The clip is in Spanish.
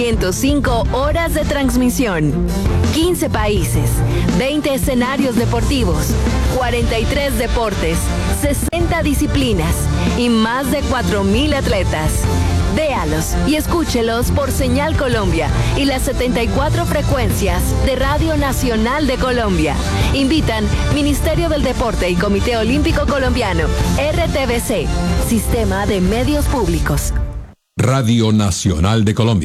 105 horas de transmisión, 15 países, 20 escenarios deportivos, 43 deportes, 60 disciplinas y más de 4,000 atletas. Véalos y escúchelos por Señal Colombia y las 74 frecuencias de Radio Nacional de Colombia. Invitan Ministerio del Deporte y Comité Olímpico Colombiano, RTBC, Sistema de Medios Públicos. Radio Nacional de Colombia.